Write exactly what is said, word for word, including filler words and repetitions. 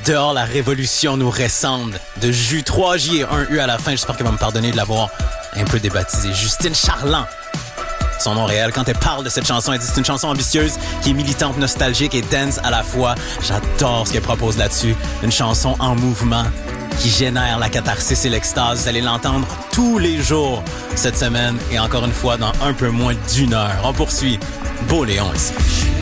Dehors, la révolution nous ressemble. De jus, trois J et un U à la fin. J'espère qu'elle va me pardonner de l'avoir un peu débaptisée. Justine Charland. Son nom réel, quand elle parle de cette chanson, elle dit c'est une chanson ambitieuse qui est militante, nostalgique et dance à la fois. J'adore ce qu'elle propose là-dessus. Une chanson en mouvement qui génère la catharsis et l'extase. Vous allez l'entendre tous les jours cette semaine et encore une fois dans un peu moins d'une heure. On poursuit. Beau Léon ici.